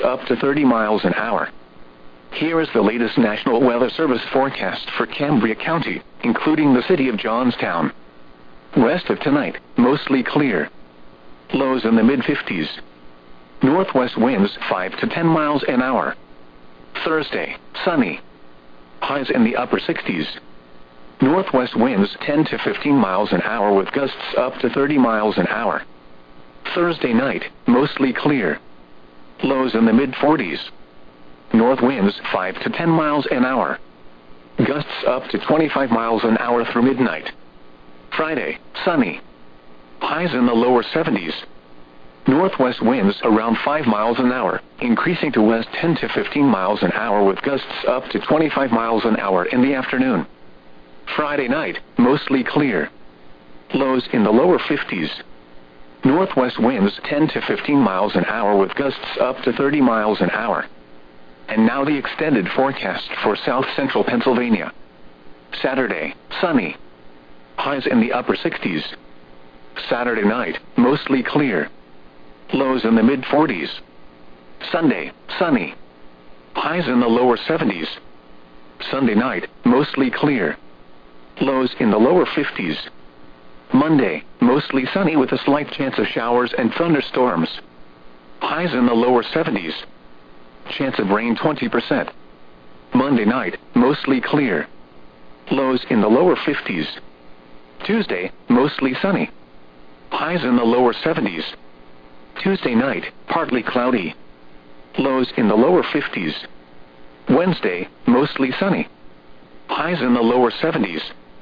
up to 30 miles an hour. Here is the latest National Weather Service forecast for Cambria County, including the city of Johnstown. Rest of tonight, mostly clear. Lows in the mid-50s. Northwest winds 5 to 10 miles an hour. Thursday, sunny. Highs in the upper 60s. Northwest winds 10 to 15 miles an hour with gusts up to 30 miles an hour. Thursday night, mostly clear. Lows in the mid-40s. North winds 5 to 10 miles an hour. Gusts up to 25 miles an hour through midnight. Friday, sunny. Highs in the lower 70s. Northwest winds around 5 miles an hour, increasing to west 10 to 15 miles an hour with gusts up to 25 miles an hour in the afternoon. Friday night, mostly clear. Lows in the lower 50s. Northwest winds 10 to 15 miles an hour with gusts up to 30 miles an hour. And now the extended forecast for south central Pennsylvania. Saturday, sunny. Highs in the upper 60s. Saturday night, mostly clear. Lows in the mid-40s. Sunday, sunny. Highs in the lower 70s. Sunday night, mostly clear. Lows in the lower 50s. Monday, mostly sunny with a slight chance of showers and thunderstorms. Highs in the lower 70s. Chance of rain 20%. Monday night, mostly clear. Lows in the lower 50s. Tuesday, mostly sunny. Highs in the lower 70s. Tuesday night, partly cloudy. Lows in the lower 50s. Wednesday, mostly sunny. Highs in the lower 70s.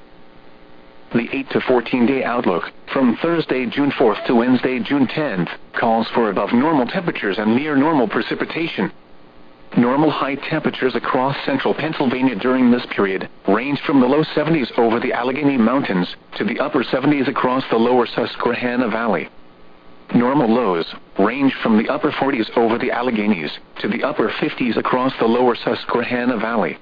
The 8 to 14 day outlook, from Thursday, June 4th to Wednesday, June 10th, calls for above normal temperatures and near normal precipitation. Normal high temperatures across central Pennsylvania during this period range from the low 70s over the Allegheny Mountains to the upper 70s across the lower Susquehanna Valley. Normal lows range from the upper 40s over the Alleghenies to the upper 50s across the lower Susquehanna Valley.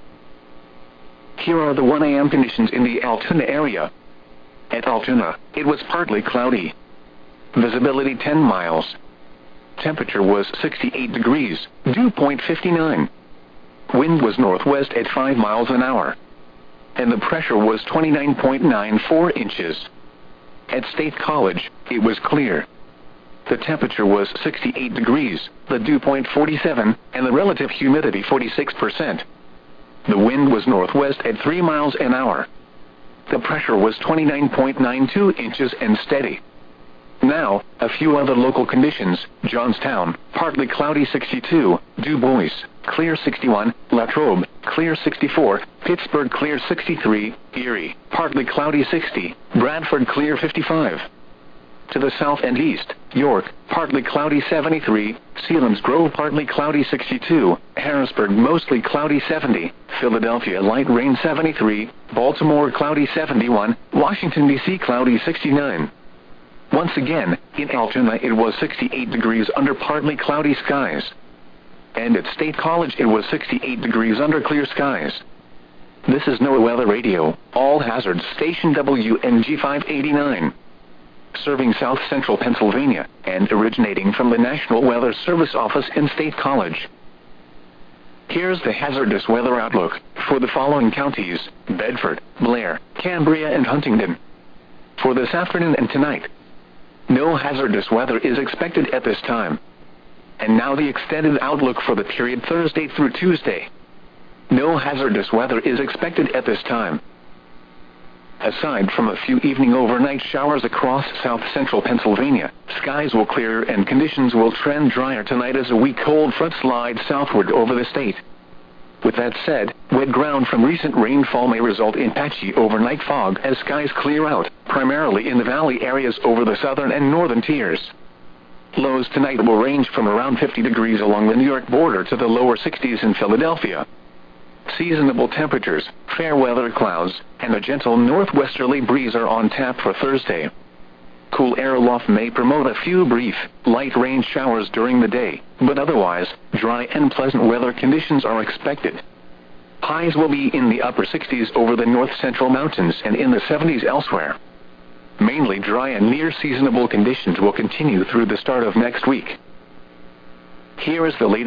Here are the 1 a.m. conditions in the Altoona area. At Altoona, it was partly cloudy. Visibility 10 miles. Temperature was 68 degrees, dew point 59. Wind was northwest at 5 miles an hour. And the pressure was 29.94 inches. At State College, it was clear. The temperature was 68 degrees, the dew point 47, and the relative humidity 46%. The wind was northwest at 3 miles an hour. The pressure was 29.92 inches and steady. Now, a few other local conditions. Johnstown, partly cloudy 62, Du Bois, clear 61, Latrobe, clear 64, Pittsburgh, clear 63, Erie, partly cloudy 60, Bradford, clear 55. To the south and east, York, partly cloudy 73, Selinsgrove, partly cloudy 62, Harrisburg, mostly cloudy 70, Philadelphia, light rain 73, Baltimore, cloudy 71, Washington, D.C., cloudy 69. Once again, in Altoona it was 68 degrees under partly cloudy skies. And at State College it was 68 degrees under clear skies. This is NOAA Weather Radio, all hazards, station WNG 589. Serving south central Pennsylvania, and originating from the National Weather Service office in State College. Here's the hazardous weather outlook for the following counties: Bedford, Blair, Cambria, and Huntingdon. For this afternoon and tonight, no hazardous weather is expected at this time. And now the extended outlook for the period Thursday through Tuesday. No hazardous weather is expected at this time. Aside from a few evening overnight showers across south central Pennsylvania, skies will clear and conditions will trend drier tonight as a weak cold front slides southward over the state. With that said, wet ground from recent rainfall may result in patchy overnight fog as skies clear out, primarily in the valley areas over the southern and northern tiers. Lows tonight will range from around 50 degrees along the New York border to the lower 60s in Philadelphia. Seasonable temperatures, fair weather clouds, and a gentle northwesterly breeze are on tap for Thursday. Cool air aloft may promote a few brief, light rain showers during the day, but otherwise, dry and pleasant weather conditions are expected. Highs will be in the upper 60s over the north central mountains and in the 70s elsewhere. Mainly dry and near seasonable conditions will continue through the start of next week. Here is the latest